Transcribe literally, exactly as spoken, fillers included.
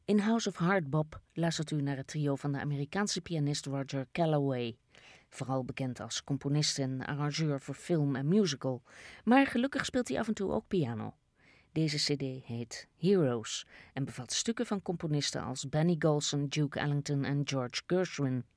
In House of Hardbop luistert u naar het trio van de Amerikaanse pianist Roger Callaway. Vooral bekend als componist en arrangeur voor film en musical, maar gelukkig speelt hij af en toe ook piano. Deze cd heet Heroes en bevat stukken van componisten als Benny Golson, Duke Ellington en George Gershwin.